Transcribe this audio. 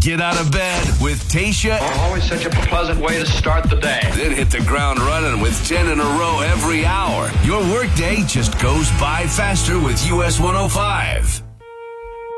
Get out of bed with Tasha. Always such a pleasant way to start the day. Then hit the ground running with 10 in a row every hour. Your workday just goes by faster with US 105.